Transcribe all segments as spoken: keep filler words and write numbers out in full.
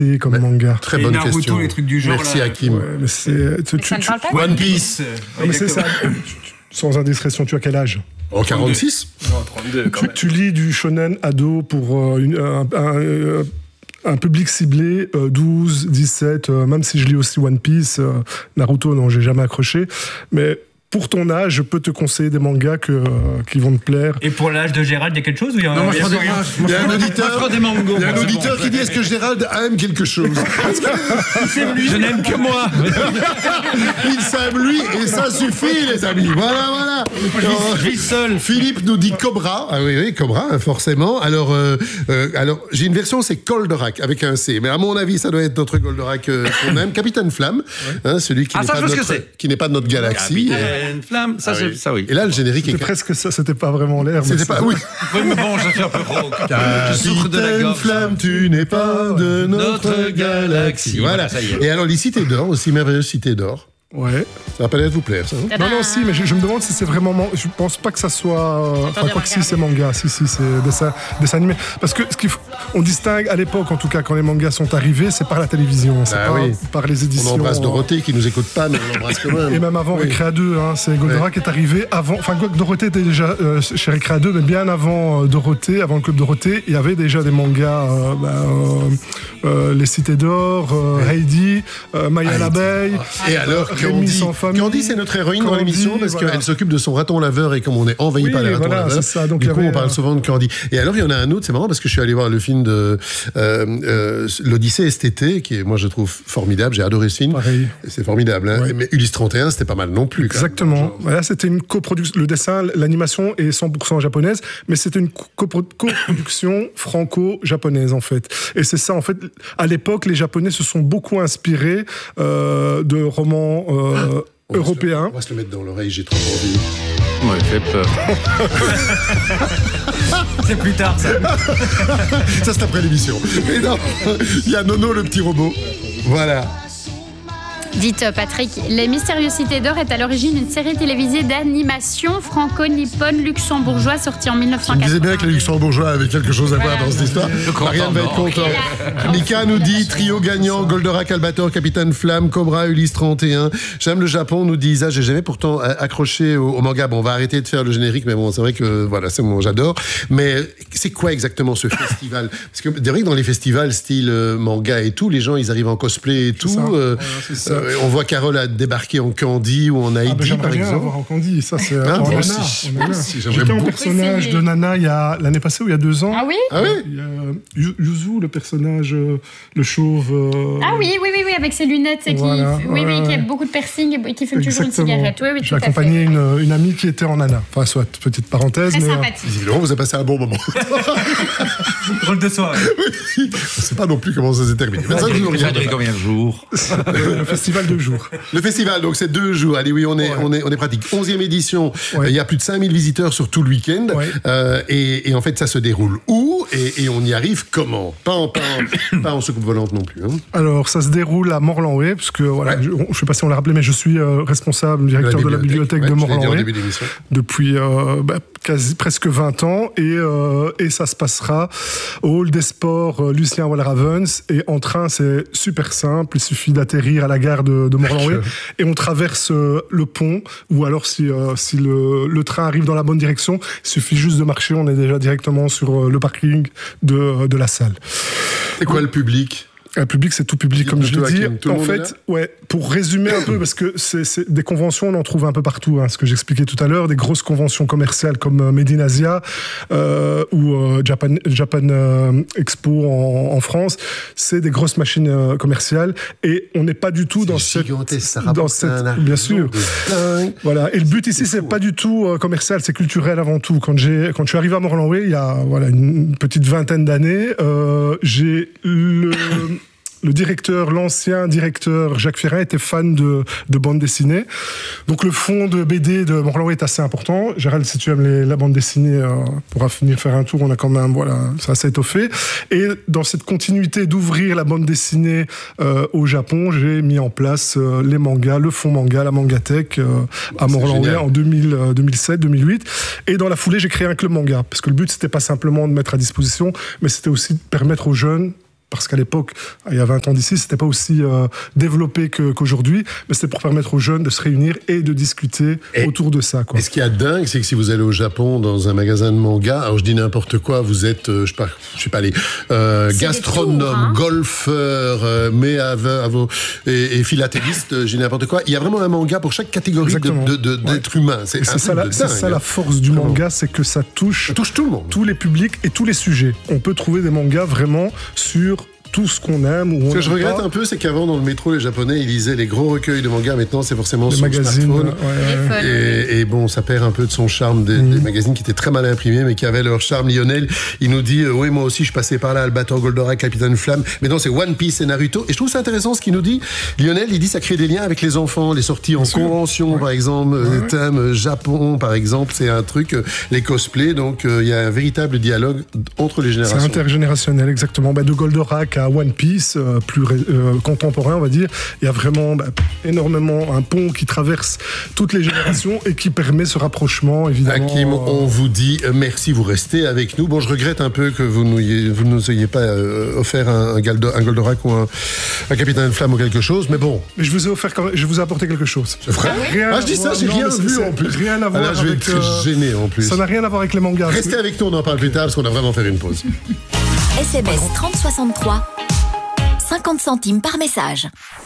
et comme manga. Très et bonne Naruto, question. les trucs du genre. Merci là. Hakim. Ouais, mais c'est, tu, Mais ça tu, ne parle pas. One Piece. non, mais c'est ça. Tu- tu- Sans indiscrétion, tu as quel âge? En quarante-six. Non, trente-deux quand tu, même. tu lis du shonen ado pour euh, une, un, un, un public ciblé, euh, douze, dix-sept, euh, même si je lis aussi One Piece, euh, Naruto, non, j'ai jamais accroché. Mais pour ton âge, je peux te conseiller des mangas que, euh, qui vont te plaire. Et pour l'âge de Gérald, il y a quelque chose ou il y a Non, moi, il y je a prends des, rien moi, Il y a un moi, auditeur, je prends des mangos. il y a un moi, c'est auditeur bon. qui dit est-ce que Gérald aime quelque chose? Je n'aime que moi. Il s'aime lui et ça suffit, les amis. Voilà, voilà. Alors, Je vis seul. Philippe nous dit Cobra. Ah oui, oui, Cobra, forcément. Alors, euh, euh, alors j'ai une version, c'est Goldorak avec un C. Mais à mon avis, ça doit être notre Goldorak euh, qu'on aime. Capitaine Flamme, hein, celui qui Ah, n'est ça, pas, je sais notre- ce que c'est. qui n'est pas de notre galaxie. Capitaine Flamme. Ça, Ah c'est- oui. ça, oui. Et là, le générique C'était est. presque ça, c'était pas vraiment l'air. mais C'était pas. Oui. Oui, mais bon, je suis un peu rock. Je souffre de la Capitaine gorge. Flamme, tu n'es pas de notre, Notre galaxie. galaxie. Voilà. Voilà, ça y est. Et alors, les cités d'or, aussi merveilleuse cité d'or. Ouais. Ça va pas l'air vous plaire, ça. hein Non, non, si, mais je, je me demande si c'est vraiment. man- Je pense pas que ça soit. euh, Enfin, de quoi que si, regarder. c'est manga. Si, si, c'est dessin, dessin animé. Parce que ce qu'il faut- on distingue à l'époque, en tout cas, quand les mangas sont arrivés, c'est par la télévision. C'est Ah pas oui. par les On éditions. embrasse euh, Dorothée qui nous écoute pas, mais on l'embrasse quand même. Et même avant Oui. Récréa deux, hein, c'est Goldorak qui est arrivé avant. Enfin, quoi que Dorothée était déjà euh, chez Récréa deux, mais bien avant euh, Dorothée, avant le club Dorothée, il y avait déjà des mangas, euh, bah, euh, euh, Les Cités d'Or, euh, Heidi, euh, Maya Heidi. l'abeille. Et alors, Rémi Candy, sans famille. Candy, c'est notre héroïne dans Candy, l'émission parce voilà. qu'elle s'occupe de son raton laveur et comme on est envahi Oui, par les ratons voilà, laveurs, c'est ça. Donc, du il y coup, avait, on parle euh, souvent de Candy. Et alors, il y en a un autre, c'est marrant parce que je suis allé voir le film de euh, euh, l'Odyssée S T T, qui est, moi, je trouve formidable. J'ai adoré ce film. Pareil. C'est formidable. Hein. Ouais. Mais Ulysse trente et un, c'était pas mal non plus. quand même. Exactement. Voilà, c'était une coproduction. Le dessin, l'animation est cent pour cent japonaise, mais c'était une copro- coproduction franco-japonaise en fait. Et c'est ça en fait. À l'époque, les Japonais se sont beaucoup inspirés euh, de romans euh, On va se le- européens. On va se le mettre dans l'oreille, j'ai trop envie. Ouais, fait peur. C'est plus tard, ça. Ça, c'est après l'émission. Mais non, il y a Nono, le petit robot. Voilà. Dites euh, Patrick, Les Mystérieuses Cités d'Or est à l'origine d'une série télévisée d'animation franco-nippone luxembourgeoise sortie en Je me dix-neuf-quatre-vingt-deux. disais bien que les Luxembourgeois avaient quelque chose à voir Voilà. dans cette histoire. Marianne va être content. Mika nous dit trio gagnant, Goldorak, Albator, Capitaine Flamme, Cobra, Ulysse trente et un. J'aime le Japon, nous dit Isa. J'ai jamais pourtant accroché au, au manga. Bon, on va arrêter de faire le générique, mais bon, c'est vrai que voilà, c'est bon, j'adore. Mais c'est quoi exactement ce festival? Parce que c'est vrai que dans les festivals style euh, manga et tout, les gens ils arrivent en cosplay et tout. ça. euh, Voilà, c'est ça. euh, on voit Carole a débarqué en Candy ou en Heidi, Ah, ben, j'aimerais par bien exemple. avoir en Candy, ça c'est Ah, en moi Nana, aussi, en moi Nana. aussi, j'aimerais J'étais en beaucoup personnage essayer. de Nana il y a l'année passée ou il y a deux ans. Ah oui Ah oui. Il y a Yu- Yuzu, le personnage, euh, le chauve. euh, Ah oui, oui, oui, oui, avec ses lunettes et qui, Voilà, oui, oui, ouais, qui a ouais. beaucoup de piercing et qui fume toujours une Exactement. cigarette. Oui, oui, J'ai tout à fait. accompagné une, une amie qui était en Nana. Enfin, soit, petite parenthèse. Très mais, euh, sympathique. Visiblement, vous avez passé un bon moment. Drôle de soirée. On ne sait pas non plus comment ça s'est terminé. Mais ça, je vous Ça regarde. durait combien de jours? euh, le festival de jour. Le festival, donc c'est deux jours. Allez, oui, on est, Ouais. on est, on est pratique. onzième édition. Ouais. Il y a plus de cinq mille visiteurs sur tout le week-end. Ouais. Euh, et, et en fait, ça se déroule où et, et on y arrive comment? Pas en, pas, en, pas en soucoupe volante non plus. Hein. Alors, ça se déroule à Morlanway, parce que, voilà, Ouais. je ne sais pas si on l'a rappelé, mais je suis euh, responsable, directeur de la bibliothèque Ouais, de je l'ai dit en Morlanway début d'émission. depuis euh, bah, quasi, presque vingt ans. Et, euh, et ça se passera au Hall des Sports euh, Lucien Walravens. Et en train, c'est super simple. Il suffit d'atterrir à la gare de, de Morlanway et on traverse euh, le pont. Ou alors, si, euh, si le, le train arrive dans la bonne direction, il suffit juste de marcher. On est déjà directement sur euh, le parking de, de la salle. C'est quoi le public? Le public, c'est tout public, comme je Dis-le-toi, l'ai dit. Hakim, tout le En monde est fait, ouais, pour résumer un peu, parce que c'est, c'est des conventions, on en trouve un peu partout, hein, ce que j'expliquais tout à l'heure, des grosses conventions commerciales comme euh, Made in Asia euh, ou euh, Japan, Japan euh, Expo en, en France, c'est des grosses machines euh, commerciales et on n'est pas du tout dans cette, gigantesque, ça dans rapporte cette, un argent bien sûr. de dingue. Voilà. Et le but ici, c'est pas du tout euh, commercial, c'est culturel avant tout. Quand j'ai, quand je suis arrivé à Morlanway, il y a voilà une petite vingtaine d'années, euh, j'ai le Le directeur, l'ancien directeur Jacques Ferrin était fan de, de bande dessinée. Donc le fond de B D de Morlanway est assez important. Gérald, si tu aimes les, la bande dessinée, euh, pourra venir faire un tour. On a quand même, voilà, ça s'est étoffé. Et dans cette continuité d'ouvrir la bande dessinée euh, au Japon, j'ai mis en place euh, les mangas, le fonds manga, la Mangatech euh, à c'est Morlanway génial. en deux mille, euh, deux mille sept, deux mille huit. Et dans la foulée, j'ai créé un club manga. Parce que le but, c'était pas simplement de mettre à disposition, mais c'était aussi de permettre aux jeunes parce qu'à l'époque, il y a vingt ans d'ici, c'était pas aussi euh, développé que, qu'aujourd'hui, mais c'était pour permettre aux jeunes de se réunir et de discuter et, autour de ça, quoi. Et ce qui est dingue, c'est que si vous allez au Japon dans un magasin de manga, alors je dis n'importe quoi, vous êtes, euh, je sais pas, je sais pas les euh, gastronome, tours, hein. golfeur, euh, mais à, à vos et, et philatéliste, j'ai n'importe quoi. Il y a vraiment un manga pour chaque catégorie de, de, de, ouais. d'être humain. C'est, c'est, ça la, c'est ça la force du manga, c'est que ça touche, ça touche tout le monde, tous les publics et tous les sujets. On peut trouver des mangas vraiment sur tout ce qu'on aime. Ou ce que je regrette pas. un peu, c'est qu'avant, dans le métro, les Japonais, ils lisaient les gros recueils de mangas. Maintenant, c'est forcément les sur magazines, le smartphone. Ouais, ouais. Et, et bon, ça perd un peu de son charme des, mmh. des magazines qui étaient très mal imprimés, mais qui avaient leur charme. Lionel, il nous dit euh, oui, moi aussi, je passais par là, Albator, Goldorak, Capitaine Flamme. Mais non, c'est One Piece et Naruto. Et je trouve ça intéressant ce qu'il nous dit. Lionel, il dit ça crée des liens avec les enfants, les sorties en Bien convention, ouais. par exemple, ouais, ouais. thème euh, Japon, par exemple, c'est un truc, euh, les cosplays. Donc, il euh, y a un véritable dialogue entre les générations. C'est intergénérationnel, exactement. Bah, de Goldorak à One Piece. Plus euh, contemporain, on va dire. Il y a vraiment bah, énormément un pont qui traverse toutes les générations et qui permet ce rapprochement, évidemment. Hakim, euh... on vous dit merci, vous restez avec nous. Bon, je regrette un peu que vous ne nous ayez pas euh, offert un, un, Galdo, un Goldorak ou un, un Capitaine Flamme ou quelque chose, mais bon. Mais je vous ai offert, quand même, je vous ai apporté quelque chose. Vrai rien ah, je dis ça, j'ai rien vu c'est, en plus. Rien à voir ah, là, je vais avec, être euh, gêné en plus. Ça n'a rien à voir avec les mangas. Restez avec nous, on en parle plus tard parce qu'on a vraiment fait une pause. S M S trente soixante-trois. cinquante centimes par message.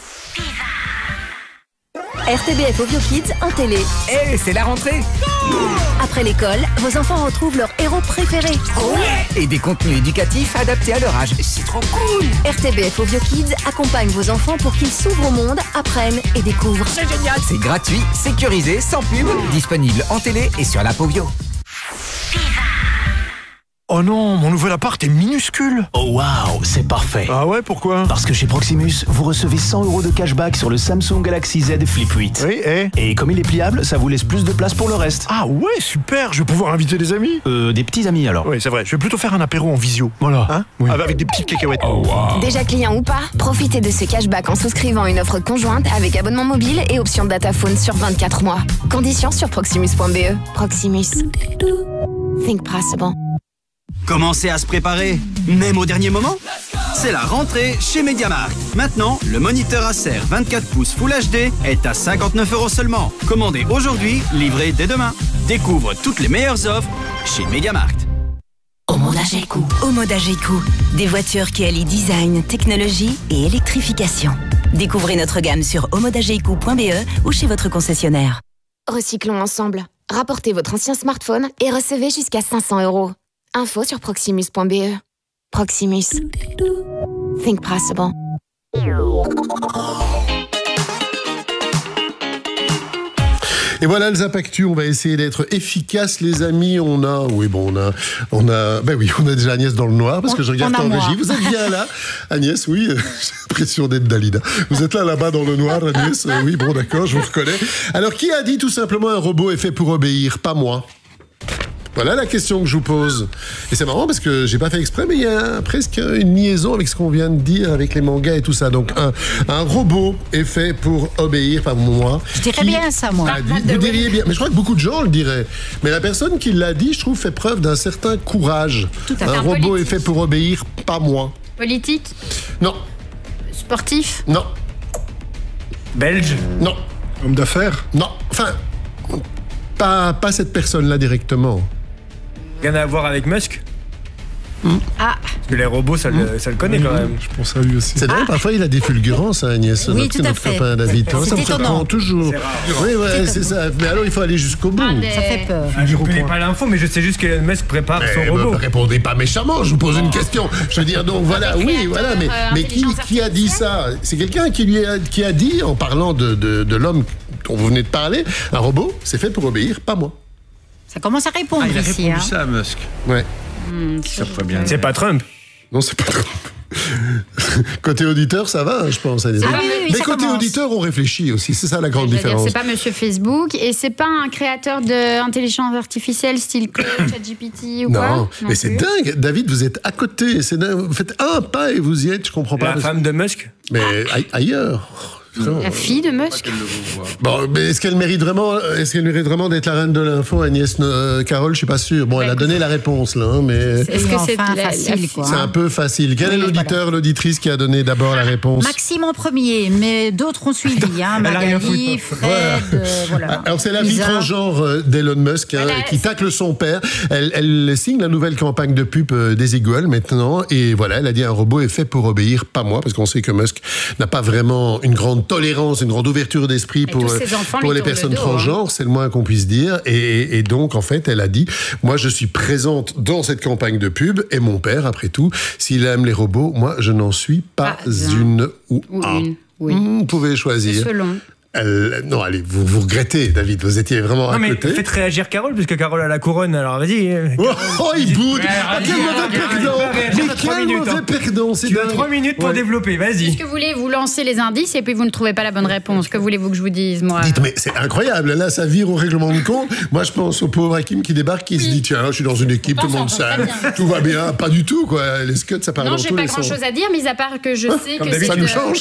R T B F Ovio Kids en télé. Eh, hey, c'est la rentrée. Après l'école, vos enfants retrouvent leur héros préféré. Ouais. Et des contenus éducatifs adaptés à leur âge. C'est trop cool. R T B F Ovio Kids accompagne vos enfants pour qu'ils s'ouvrent au monde, apprennent et découvrent. C'est génial. C'est gratuit, sécurisé, sans pub, disponible en télé et sur l'app Ovio. Oh non, mon nouvel appart est minuscule. Oh waouh, c'est parfait. Ah ouais, pourquoi? Parce que chez Proximus, vous recevez cent euros de cashback sur le Samsung Galaxy Z Flip huit. Oui, et Et comme il est pliable, ça vous laisse plus de place pour le reste. Ah ouais, super, je vais pouvoir inviter des amis. Euh, des petits amis alors. Oui, c'est vrai, je vais plutôt faire un apéro en visio. Voilà. Hein oui. Avec des petites cacahuètes. Oh wow. Déjà client ou pas, profitez de ce cashback en souscrivant une offre conjointe avec abonnement mobile et option dataphone sur vingt-quatre mois. Conditions sur proximus point b e. Proximus. Think possible. Commencez à se préparer, même au dernier moment. C'est la rentrée chez MediaMarkt. Maintenant, le moniteur Acer vingt-quatre pouces Full H D est à cinquante-neuf euros seulement. Commandez aujourd'hui, livré dès demain. Découvre toutes les meilleures offres chez MediaMarkt. Omoda G-Coup. Omoda G-Coup. Des voitures qui allient design, technologie et électrification. Découvrez notre gamme sur omoda g coup point b e ou chez votre concessionnaire. Recyclons ensemble. Rapportez votre ancien smartphone et recevez jusqu'à cinq cents euros. Info sur proximus point b e. Proximus. Think possible. Et voilà le Zap Actu, on va essayer d'être efficace les amis. On a, oui bon, on a, on a, ben oui, on a déjà Agnès dans le noir parce que je regarde en régie. Vous êtes bien là, Agnès, oui. J'ai l'impression d'être Dalida. Vous êtes là là-bas dans le noir, Agnès. Oui bon, d'accord, je vous reconnais. Alors qui a dit tout simplement un robot est fait pour obéir? Pas moi. Voilà la question que je vous pose. Et c'est marrant parce que j'ai pas fait exprès, mais il y a presque une liaison avec ce qu'on vient de dire, avec les mangas et tout ça. Donc, un, un robot est fait pour obéir, pas moi. Je dirais bien ça, moi. Dit, vous diriez bien. Mais je crois que beaucoup de gens le diraient. Mais la personne qui l'a dit, je trouve, fait preuve d'un certain courage. Tout à fait. Un, un robot politique. Est fait pour obéir, pas moi. Politique? Non. Sportif? Non. Belge? Non. Homme d'affaires? Non. Enfin, pas, pas cette personne-là directement. Rien à voir avec Musk? Mmh. Ah. Parce que les robots, ça, mmh. le, ça le connaît quand même. Je pense à lui aussi. C'est drôle, ah. Parfois il a des fulgurances, hein, Agnès. Oui, notre, tout à notre fait. copain David. C'est ça me surprend toujours. Oui, ouais, c'est ça. Mais alors il faut aller jusqu'au bout. Ah, ça fait peur. Ah, je ne connais pas l'info, mais je sais juste que Musk prépare mais son robot. Ne répondez pas méchamment, je vous pose une question. Je veux dire, donc voilà, oui, voilà, mais, euh, mais qui, qui a dit ça? C'est quelqu'un qui lui a, qui a dit, en parlant de, de, de l'homme dont vous venez de parler, un robot, c'est fait pour obéir, pas moi. Ça commence à répondre ah, il a ici. répondu Hein. ça, Musk. Ouais. Mmh, ça pourrait bien. C'est pas Trump. Non, c'est pas Trump. Côté auditeur, ça va, je pense. Ah, oui, oui, mais côté commence. Auditeur, on réfléchit aussi. C'est ça la grande différence. C'est pas Monsieur Facebook et c'est pas un créateur d'intelligence artificielle style ChatGPT ou non, quoi. Non, mais c'est dingue. David, vous êtes à côté. C'est dingue. Vous faites un pas et vous y êtes. Je comprends pas. La femme de Musk. Mais ah. ailleurs. La fille de Musk. Bon, mais est-ce qu'elle mérite vraiment, est-ce qu'elle mérite vraiment d'être la reine de l'info, Agnès euh, Carole? Je suis pas sûr. Bon, elle a donné la réponse là, hein, mais Est-ce que c'est enfin, facile, quoi, c'est hein. un peu facile. Quel oui, est l'auditeur, voilà. l'auditrice qui a donné d'abord la réponse? Maxime en premier, mais d'autres ont suivi. Hein, Magali, Fred, voilà. euh, voilà. Alors c'est la vie transgenre d'Elon Musk hein, qui tacle son père. Elle, elle signe la nouvelle campagne de pub des Eagles maintenant, et voilà, elle a dit un robot est fait pour obéir, pas moi, parce qu'on sait que Musk n'a pas vraiment une grande tolérance, une grande ouverture d'esprit pour, pour les personnes dos, transgenres, hein. C'est le moins qu'on puisse dire. Et, et donc, en fait, elle a dit, moi, je suis présente dans cette campagne de pub, et mon père, après tout, s'il aime les robots, moi, je n'en suis pas ah, une ou, ou un. Une, oui. Mmh, vous pouvez choisir. Selon. Elle, non, allez, vous, vous regrettez, David, vous étiez vraiment non, à mais côté. Faites réagir Carole, puisque Carole a la couronne, alors vas-y. Oh, oh il boude ah, quel mauvais perdant. Mais quel mauvais perdant, c'est Tu as trois minutes pour ouais. développer, vas-y. Qu'est-ce que vous voulez, vous lancez les indices et puis vous ne trouvez pas la bonne réponse. Que voulez-vous que je vous dise, moi? Dites, mais c'est incroyable, là, ça vire au règlement de compte. Moi, je pense au pauvre Hakim qui débarque, qui oui. se dit, tiens, je suis dans une équipe, tout le monde sait, tout va bien. Pas du tout, quoi. Les scuds, ça part dans tous les sens. Non, j'ai pas grand-chose à dire, mis à part que je sais que c'est... Ça nous change.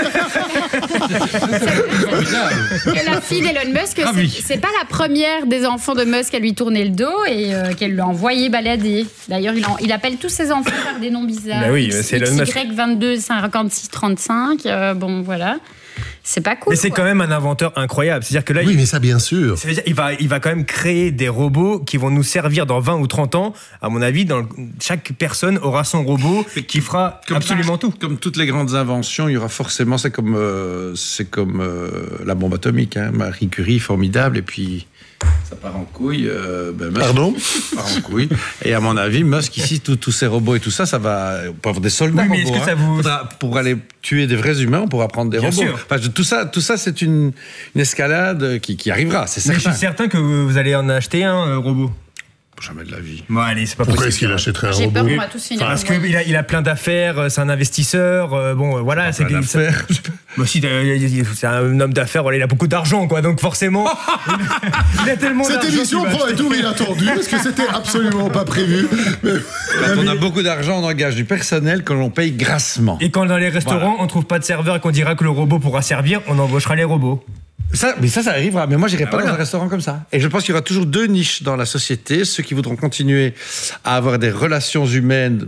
La fille d'Elon Musk, ah, oui. c'est pas la première des enfants de Musk à lui tourner le dos et euh, qu'elle l'a envoyé balader. D'ailleurs, il, en, il appelle tous ses enfants par des noms bizarres. Bah oui, c'est Elon Musk. Y vingt-deux cinquante-six trente-cinq, euh, bon voilà. C'est pas cool. Mais c'est quoi. quand même un inventeur incroyable. C'est-à-dire que là, oui, il, mais ça, bien sûr. C'est-à-dire, il va, il va quand même créer des robots qui vont nous servir dans vingt ou trente ans. À mon avis, dans le, chaque personne aura son robot qui fera comme absolument tout. Comme toutes les grandes inventions, il y aura forcément, c'est comme, euh, c'est comme euh, la bombe atomique. Hein. Marie Curie, formidable, et puis... ça part en couille. Euh, ben Musk, Pardon ça part en couille. Et à mon avis, Musk, ici, tous ces robots et tout ça, ça va... On peut avoir des soldats oui, mais robots. Est-ce que hein. ça vous... Faudra, pour aller tuer des vrais humains, on pourra prendre des Bien robots. Sûr. Enfin, tout ça, tout ça c'est une, une escalade qui, qui arrivera, c'est certain. Mais je suis certain que vous allez en acheter un euh, robot. Jamais de la vie. Bon, allez, c'est pas Pourquoi possible. est-ce qu'il achèterait un J'ai robot peur qu'on va tous finir. Parce qu'il a, il a plein d'affaires, c'est un investisseur. Euh, bon, voilà, c'est plein d'affaires. Bah, si, c'est un homme d'affaires, voilà, il a beaucoup d'argent, quoi. Donc forcément, il a tellement Cette d'argent. Cette émission prend un tour inattendu parce que c'était absolument pas prévu. Mais... Quand on a beaucoup d'argent, on engage du personnel que l'on paye grassement. Et quand dans les restaurants, voilà. on trouve pas de serveur et qu'on dira que le robot pourra servir, on embauchera les robots. Ça, mais ça, ça arrivera. Mais moi, j'irai ah, pas voilà. dans un restaurant comme ça. Et je pense qu'il y aura toujours deux niches dans la société. Ceux qui voudront continuer à avoir des relations humaines,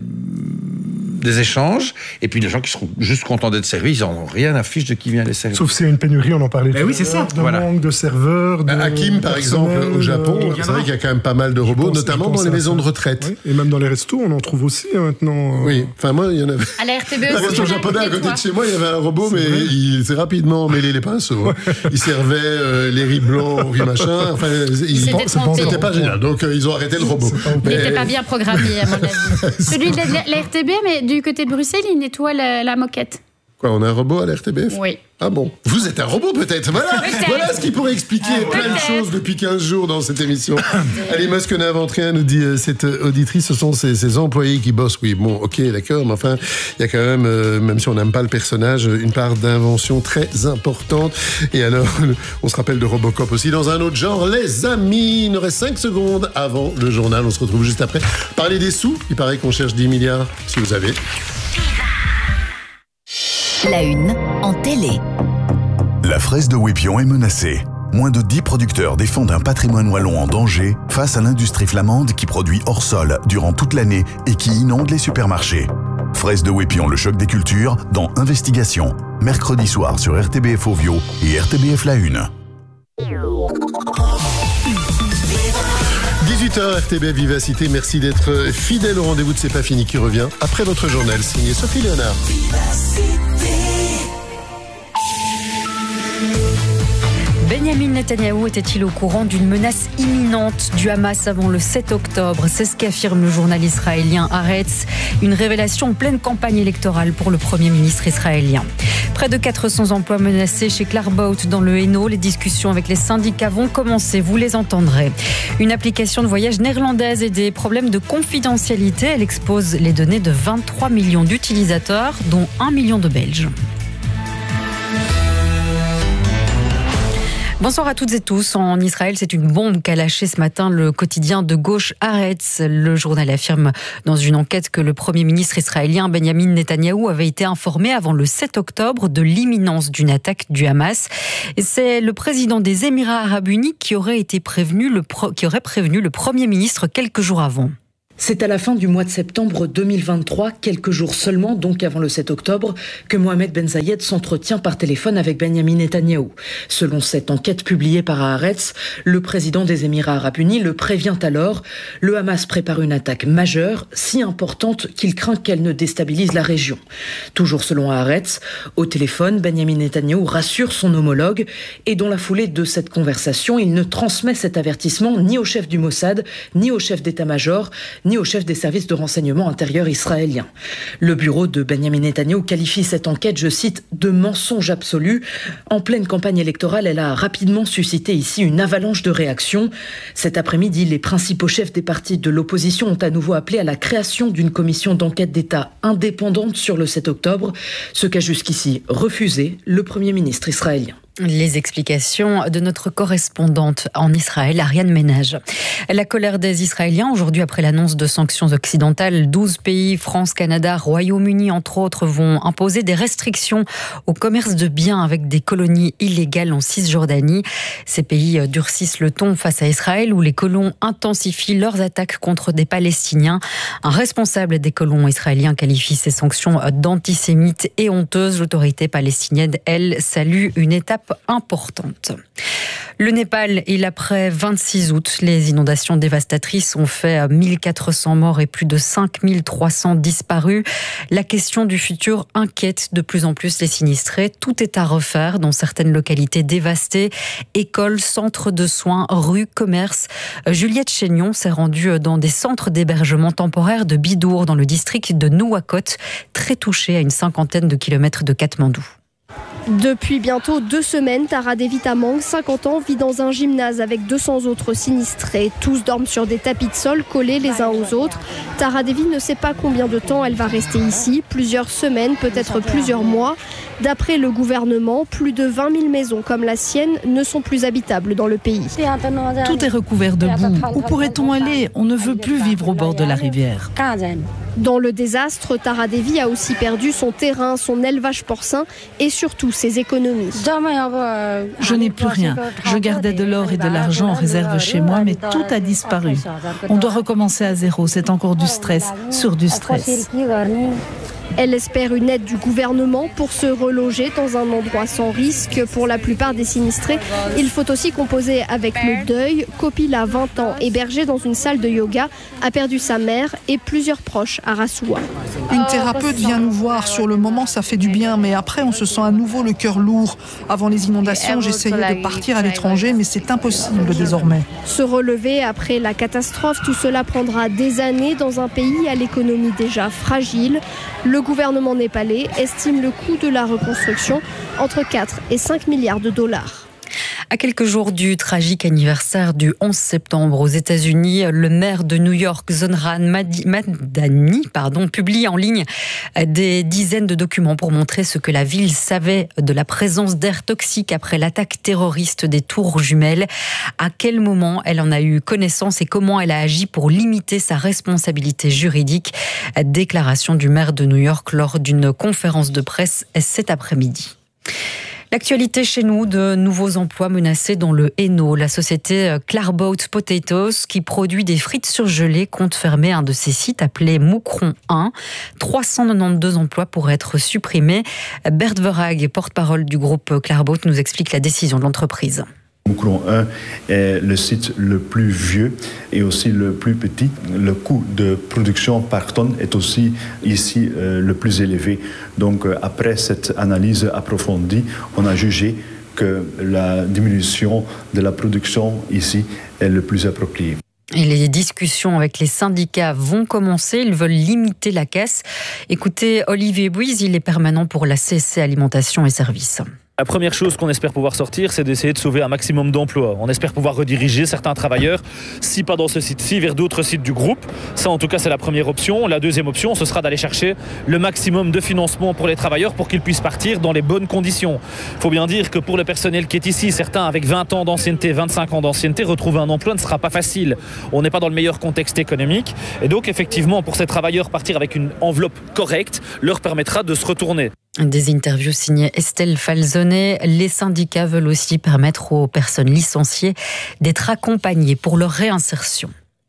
des échanges, et puis les gens qui seront juste contents d'être servis, ils n'en ont rien à fiche de qui vient les servir. Sauf s'il y a une pénurie, on en parlait. Mais oui, c'est ça. De voilà. manque de serveurs. De Hakim, par exemple, au Japon, euh, c'est vrai qu'il y a quand même pas mal de robots, pense, notamment dans les maisons de retraite. Oui. Et même dans les restos, on en trouve aussi hein, maintenant. Euh... Oui, enfin moi, il y en avait. À la R T B E, la resto japonais à côté de chez moi, il y avait un robot, c'est mais vrai. il s'est rapidement mêlé les pinceaux. Hein. Il servait euh, les riz blancs, riz machin. Enfin, il... c'était pas génial. Donc euh, ils ont arrêté le robot. Il n'était pas bien programmé, à mon avis. Celui de la, la R T B, mais du côté de Bruxelles, il nettoie la, la moquette. Quoi, on a un robot à la R T B F? Oui. Ah bon? Vous êtes un robot peut-être? Voilà, peut-être. Voilà ce qui pourrait expliquer ah, plein de choses depuis quinze jours dans cette émission. Allez, Musk n'invente rien, nous dit euh, cette auditrice. Ce sont ses, ses employés qui bossent. Oui, bon, ok, d'accord, mais enfin, il y a quand même, euh, même si on n'aime pas le personnage, une part d'invention très importante. Et alors, on se rappelle de Robocop aussi dans un autre genre. Les amis, il nous reste cinq secondes avant le journal. On se retrouve juste après. Parler des sous, il paraît qu'on cherche dix milliards, si vous avez. La une en télé. La fraise de Wépion est menacée. Moins de dix producteurs défendent un patrimoine wallon en danger face à l'industrie flamande qui produit hors sol durant toute l'année et qui inonde les supermarchés. Fraise de Wépion, le choc des cultures, dans Investigation. Mercredi soir sur R T B F Ovio et R T B F La Une. dix-huit heures, R T B F Vivacité, merci d'être fidèle au rendez-vous de C'est pas fini qui revient après votre journal signé Sophie Léonard. Benjamin Netanyahou était-il au courant d'une menace imminente du Hamas avant le sept octobre? C'est ce qu'affirme le journal israélien Haaretz. Une révélation en pleine campagne électorale pour le Premier ministre israélien. Près de quatre cents emplois menacés chez Clarbout dans le Hainaut. Les discussions avec les syndicats vont commencer, vous les entendrez. Une application de voyage néerlandaise et des problèmes de confidentialité. Elle expose les données de vingt-trois millions d'utilisateurs, dont un million de Belges. Bonsoir à toutes et tous. En Israël, c'est une bombe qu'a lâché ce matin le quotidien de gauche Haaretz. Le journal affirme dans une enquête que le Premier ministre israélien Benjamin Netanyahou avait été informé avant le sept octobre de l'imminence d'une attaque du Hamas. Et c'est le président des Émirats arabes unis qui aurait été prévenu, le pro- qui aurait prévenu le Premier ministre quelques jours avant. C'est à la fin du mois de septembre deux mille vingt-trois, quelques jours seulement, donc avant le sept octobre, que Mohamed Ben Zayed s'entretient par téléphone avec Benjamin Netanyahou. Selon cette enquête publiée par Haaretz, le président des Émirats arabes unis le prévient alors. Le Hamas prépare une attaque majeure, si importante qu'il craint qu'elle ne déstabilise la région. Toujours selon Haaretz, au téléphone, Benjamin Netanyahou rassure son homologue et dans la foulée de cette conversation, il ne transmet cet avertissement ni au chef du Mossad, ni au chef d'état-major, ni au chef des services de renseignement intérieur israéliens. Le bureau de Benjamin Netanyahou qualifie cette enquête, je cite, de mensonge absolu. En pleine campagne électorale, elle a rapidement suscité ici une avalanche de réactions. Cet après-midi, les principaux chefs des partis de l'opposition ont à nouveau appelé à la création d'une commission d'enquête d'État indépendante sur le sept octobre, ce qu'a jusqu'ici refusé le Premier ministre israélien. Les explications de notre correspondante en Israël, Ariane Ménage. La colère des Israéliens aujourd'hui après l'annonce de sanctions occidentales. douze pays, France, Canada, Royaume-Uni entre autres, vont imposer des restrictions au commerce de biens avec des colonies illégales en Cisjordanie. Ces pays durcissent le ton face à Israël où les colons intensifient leurs attaques contre des Palestiniens. Un responsable des colons israéliens qualifie ces sanctions d'antisémites et honteuses. L'autorité palestinienne, elle, salue une étape importante. Le Népal et l'après vingt-six août, les inondations dévastatrices ont fait mille quatre cents morts et plus de cinq mille trois cents disparus. La question du futur inquiète de plus en plus les sinistrés. Tout est à refaire dans certaines localités dévastées. Écoles, centres de soins, rues, commerces. Juliette Chénion s'est rendue dans des centres d'hébergement temporaire de Bidour, dans le district de Nouakchott, très touché à une cinquantaine de kilomètres de Katmandou. Depuis bientôt deux semaines, Tara Devi Tamang, cinquante ans, vit dans un gymnase avec deux cents autres sinistrés. Tous dorment sur des tapis de sol collés les uns aux autres. Tara Devi ne sait pas combien de temps elle va rester ici, plusieurs semaines, peut-être plusieurs mois. D'après le gouvernement, plus de vingt mille maisons comme la sienne ne sont plus habitables dans le pays. Tout est recouvert de boue. Où pourrait-on aller ? On ne veut plus vivre au bord de la rivière. Dans le désastre, Tara Devi a aussi perdu son terrain, son élevage porcin et surtout ses économies. Je n'ai plus rien. Je gardais de l'or et de l'argent en réserve chez moi, mais tout a disparu. On doit recommencer à zéro. C'est encore du stress sur du stress. Elle espère une aide du gouvernement pour se reloger dans un endroit sans risque. Pour la plupart des sinistrés, il faut aussi composer avec le deuil. Kopil a vingt ans, hébergé dans une salle de yoga, a perdu sa mère et plusieurs proches à Rassoua. Une thérapeute vient nous voir. Sur le moment, ça fait du bien, mais après, on se sent à nouveau le cœur lourd. Avant les inondations, j'essayais de partir à l'étranger, mais c'est impossible désormais. Se relever après la catastrophe, tout cela prendra des années dans un pays à l'économie déjà fragile. Le gouvernement népalais estime le coût de la reconstruction entre quatre et cinq milliards de dollars. À quelques jours du tragique anniversaire du onze septembre aux États-Unis, le maire de New York, Zohran Madani, pardon, publie en ligne des dizaines de documents pour montrer ce que la ville savait de la présence d'air toxique après l'attaque terroriste des tours jumelles. À quel moment elle en a eu connaissance et comment elle a agi pour limiter sa responsabilité juridique. Déclaration du maire de New York lors d'une conférence de presse cet après-midi. L'actualité chez nous, de nouveaux emplois menacés dans le Hainaut. La société Clarboat Potatoes, qui produit des frites surgelées, compte fermer un de ses sites appelé Moucron un. trois cent quatre-vingt-douze emplois pourraient être supprimés. Bert Verhaeg, porte-parole du groupe Clarboat, nous explique la décision de l'entreprise. Moucron un est le site le plus vieux et aussi le plus petit. Le coût de production par tonne est aussi ici euh, le plus élevé. Donc euh, après cette analyse approfondie, on a jugé que la diminution de la production ici est le plus appropriée. Et les discussions avec les syndicats vont commencer. Ils veulent limiter la casse. Écoutez, Olivier Bouise, il est permanent pour la C S C Alimentation et Services. La première chose qu'on espère pouvoir sortir, c'est d'essayer de sauver un maximum d'emplois. On espère pouvoir rediriger certains travailleurs, si pas dans ce site-ci, vers d'autres sites du groupe. Ça, en tout cas, c'est la première option. La deuxième option, ce sera d'aller chercher le maximum de financement pour les travailleurs pour qu'ils puissent partir dans les bonnes conditions. Il faut bien dire que pour le personnel qui est ici, certains avec vingt ans d'ancienneté, vingt-cinq ans d'ancienneté, retrouver un emploi ne sera pas facile. On n'est pas dans le meilleur contexte économique. Et donc, effectivement, pour ces travailleurs, partir avec une enveloppe correcte leur permettra de se retourner. Des interviews signées Estelle Falzonet. Les syndicats veulent aussi permettre aux personnes licenciées d'être accompagnées pour leur réinsertion.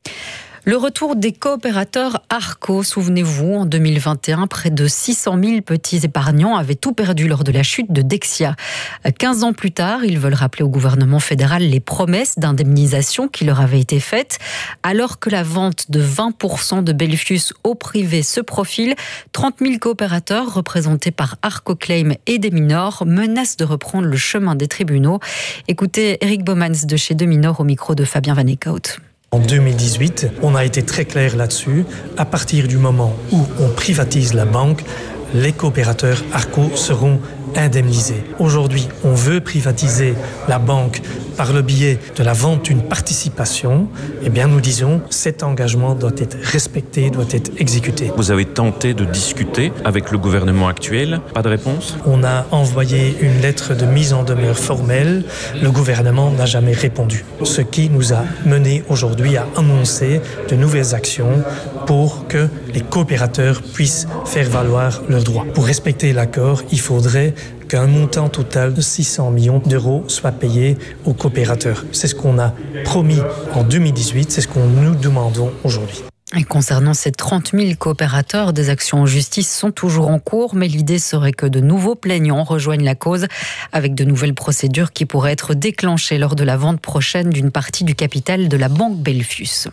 Le retour des coopérateurs Arco, souvenez-vous, en deux mille vingt et un, près de six cent mille petits épargnants avaient tout perdu lors de la chute de Dexia. quinze ans plus tard, ils veulent rappeler au gouvernement fédéral les promesses d'indemnisation qui leur avaient été faites. Alors que la vente de vingt pour cent de Belfius au privé se profile, trente mille coopérateurs représentés par Arco Claim et des minors menacent de reprendre le chemin des tribunaux. Écoutez Eric Baumans de chez Deminor au micro de Fabien Van Eekhout. En deux mille dix-huit, on a été très clair là-dessus. À partir du moment où on privatise la banque, les coopérateurs Arco seront indemnisés. Aujourd'hui, on veut privatiser la banque par le biais de la vente d'une participation. Eh bien, nous disons, cet engagement doit être respecté, doit être exécuté. Vous avez tenté de discuter avec le gouvernement actuel, pas de réponse? On a envoyé une lettre de mise en demeure formelle. Le gouvernement n'a jamais répondu. Ce qui nous a mené aujourd'hui à annoncer de nouvelles actions pour que les coopérateurs puissent faire valoir leurs droits. Pour respecter l'accord, il faudrait qu'un montant total de six cents millions d'euros soit payé aux coopérateurs. C'est ce qu'on a promis en deux mille dix-huit, c'est ce qu'on nous demandons aujourd'hui. Et concernant ces trente mille coopérateurs, des actions en justice sont toujours en cours, mais l'idée serait que de nouveaux plaignants rejoignent la cause avec de nouvelles procédures qui pourraient être déclenchées lors de la vente prochaine d'une partie du capital de la banque Belfius.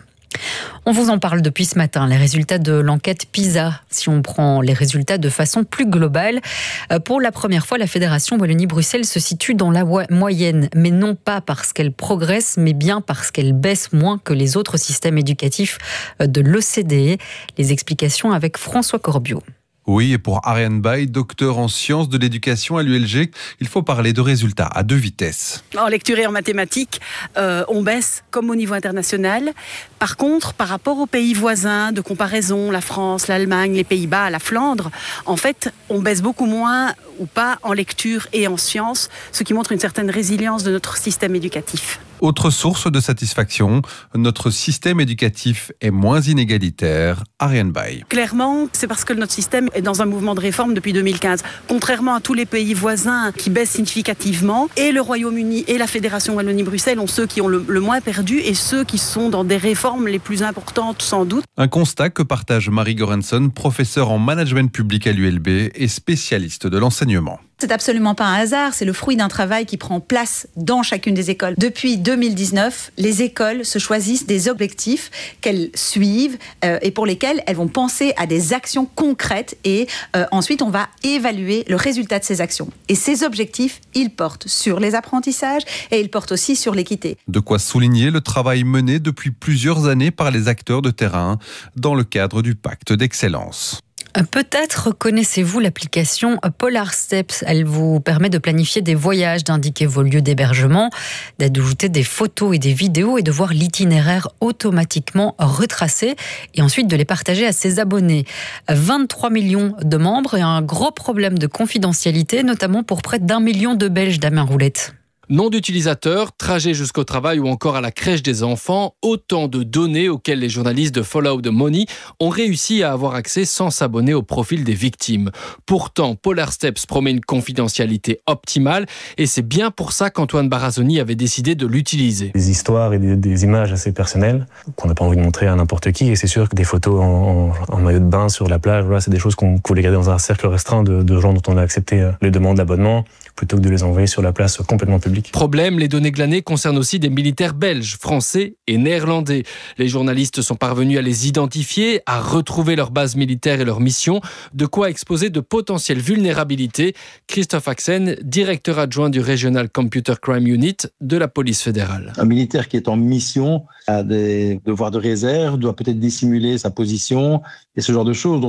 On vous en parle depuis ce matin, les résultats de l'enquête PISA. Si on prend les résultats de façon plus globale, pour la première fois, la Fédération Wallonie-Bruxelles se situe dans la moyenne, mais non pas parce qu'elle progresse, mais bien parce qu'elle baisse moins que les autres systèmes éducatifs de l'O C D E. Les explications avec François Corbiot. Oui, et pour Ariane Bay, docteur en sciences de l'éducation à l'U L G, il faut parler de résultats à deux vitesses. En lecture et en mathématiques, euh, on baisse comme au niveau international. Par contre, par rapport aux pays voisins de comparaison, la France, l'Allemagne, les Pays-Bas, la Flandre, en fait, on baisse beaucoup moins ou pas en lecture et en sciences, ce qui montre une certaine résilience de notre système éducatif. Autre source de satisfaction, notre système éducatif est moins inégalitaire. Ariane Bay. Clairement, c'est parce que notre système est dans un mouvement de réforme depuis deux mille quinze. Contrairement à tous les pays voisins qui baissent significativement, et le Royaume-Uni et la Fédération Wallonie-Bruxelles ont ceux qui ont le, le moins perdu et ceux qui sont dans des réformes les plus importantes sans doute. Un constat que partage Marie Goranson, professeure en management public à l'U L B et spécialiste de l'enseignement. C'est absolument pas un hasard, c'est le fruit d'un travail qui prend place dans chacune des écoles. Depuis deux mille dix-neuf, les écoles se choisissent des objectifs qu'elles suivent euh, et pour lesquels elles vont penser à des actions concrètes et euh, ensuite on va évaluer le résultat de ces actions. Et ces objectifs, ils portent sur les apprentissages et ils portent aussi sur l'équité. De quoi souligner le travail mené depuis plusieurs années par les acteurs de terrain dans le cadre du pacte d'excellence. Peut-être connaissez-vous l'application Polar Steps. Elle vous permet de planifier des voyages, d'indiquer vos lieux d'hébergement, d'ajouter des photos et des vidéos et de voir l'itinéraire automatiquement retracé et ensuite de les partager à ses abonnés. vingt-trois millions de membres et un gros problème de confidentialité, notamment pour près d'un million de Belges, Damien Roulette. Nom d'utilisateur, trajet jusqu'au travail ou encore à la crèche des enfants, autant de données auxquelles les journalistes de Follow the Money ont réussi à avoir accès sans s'abonner au profil des victimes. Pourtant, Polar Steps promet une confidentialité optimale et c'est bien pour ça qu'Antoine Barazoni avait décidé de l'utiliser. Des histoires et des, des images assez personnelles qu'on n'a pas envie de montrer à n'importe qui et c'est sûr que des photos en, en, en maillot de bain sur la plage, voilà, c'est des choses qu'on voulait garder dans un cercle restreint de, de gens dont on a accepté les demandes d'abonnement plutôt que de les envoyer sur la place complètement publique. Problème, les données glanées concernent aussi des militaires belges, français et néerlandais. Les journalistes sont parvenus à les identifier, à retrouver leur base militaire et leur mission, de quoi exposer de potentielles vulnérabilités. Christophe Axen, directeur adjoint du Regional Computer Crime Unit de la police fédérale. Un militaire qui est en mission a des devoirs de réserve, doit peut-être dissimuler sa position et ce genre de choses. Donc,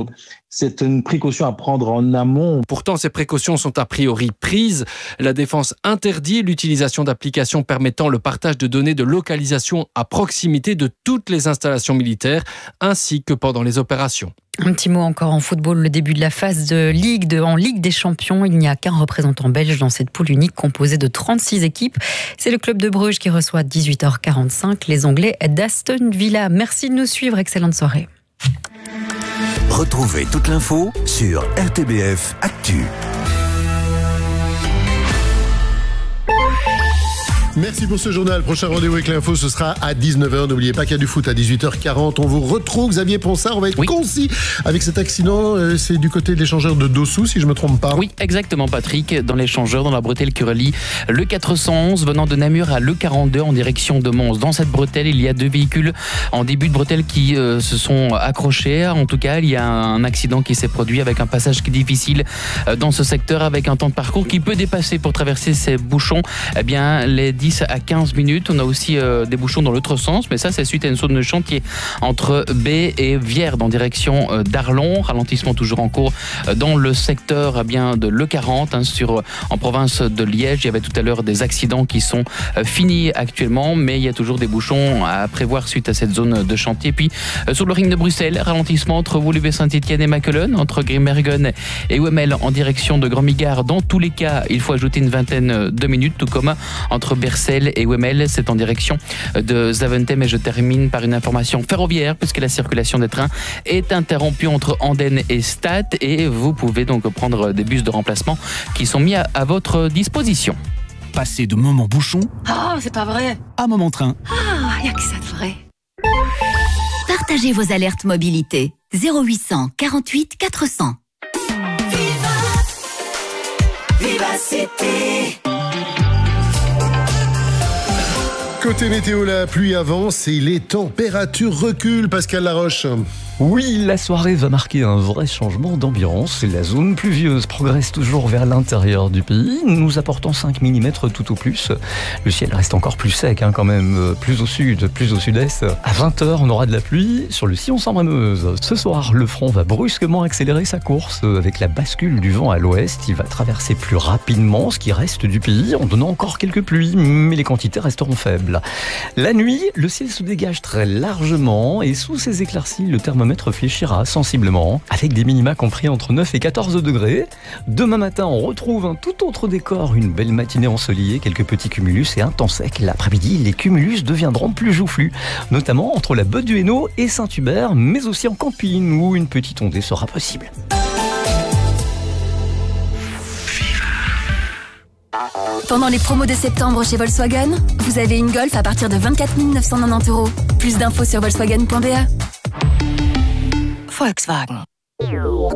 c'est une précaution à prendre en amont. Pourtant, ces précautions sont a priori prises. La défense interdit l'utilisation d'applications permettant le partage de données de localisation à proximité de toutes les installations militaires, ainsi que pendant les opérations. Un petit mot encore en football, le début de la phase de Ligue de, en Ligue des Champions. Il n'y a qu'un représentant belge dans cette poule unique composée de trente-six équipes. C'est le club de Bruges qui reçoit à dix-huit heures quarante-cinq les Anglais d'Aston Villa. Merci de nous suivre, excellente soirée. Retrouvez toute l'info sur R T B F Actu. Merci pour ce journal. Prochain rendez-vous avec l'info, ce sera à dix-neuf heures. N'oubliez pas qu'il y a du foot à dix-huit heures quarante. On vous retrouve, Xavier Ponsard. On va être oui. concis avec cet accident. Euh, c'est du côté de l'échangeur de Dossou, si je ne me trompe pas. Oui, exactement, Patrick. Dans l'échangeur, dans la bretelle qui relie le quatre cent onze venant de Namur à l'E quarante-deux en direction de Mons. Dans cette bretelle, il y a deux véhicules en début de bretelle qui euh, se sont accrochés. En tout cas, il y a un accident qui s'est produit avec un passage qui est difficile euh, dans ce secteur, avec un temps de parcours qui peut dépasser pour traverser ces bouchons. Eh bien, les dix à quinze minutes. On a aussi euh, des bouchons dans l'autre sens, mais ça c'est suite à une zone de chantier entre B et Vierde en direction euh, d'Arlon. Ralentissement toujours en cours euh, dans le secteur eh bien, de l'E quarante hein, sur, euh, en province de Liège. Il y avait tout à l'heure des accidents qui sont euh, finis actuellement, mais il y a toujours des bouchons à prévoir suite à cette zone de chantier. Puis euh, sur le ring de Bruxelles, ralentissement entre Woluwe-Saint-Étienne et Makelen, entre Grimbergen et Wemmel en direction de Grand-Migard. Dans tous les cas, il faut ajouter une vingtaine de minutes, tout comme entre Bercel et Wemmel, c'est en direction de Zaventem. Et je termine par une information ferroviaire puisque la circulation des trains est interrompue entre Andenne et Stade et vous pouvez donc prendre des bus de remplacement qui sont mis à, à votre disposition. Passez de moment bouchon Ah, oh, c'est pas vrai à moment train. Ah, il n'y a que ça de vrai. Partagez vos alertes mobilité. zéro huit cent quarante-huit quatre cents. Viva Vivacité. Côté météo, la pluie avance et les températures reculent. Pascal Laroche. Oui, la soirée va marquer un vrai changement d'ambiance. La zone pluvieuse progresse toujours vers l'intérieur du pays, nous apportant cinq millimètres tout au plus. Le ciel reste encore plus sec hein, quand même, plus au sud, plus au sud-est. À vingt heures, on aura de la pluie sur le sillon Sambre-Meuse. Ce soir, le front va brusquement accélérer sa course avec la bascule du vent à l'ouest. Il va traverser plus rapidement ce qui reste du pays en donnant encore quelques pluies, mais les quantités resteront faibles. La nuit, le ciel se dégage très largement et sous ces éclaircies, le thermomètre fléchira sensiblement avec des minima compris entre neuf et quatorze degrés. Demain matin, on retrouve un tout autre décor, une belle matinée ensoleillée, quelques petits cumulus et un temps sec. L'après-midi, les cumulus deviendront plus joufflus, notamment entre la Botte du Hainaut et Saint-Hubert, mais aussi en Campine où une petite ondée sera possible. Pendant les promos de septembre chez Volkswagen, vous avez une Golf à partir de vingt-quatre mille neuf cent quatre-vingt-dix euros. Plus d'infos sur volkswagen point b e. Volkswagen.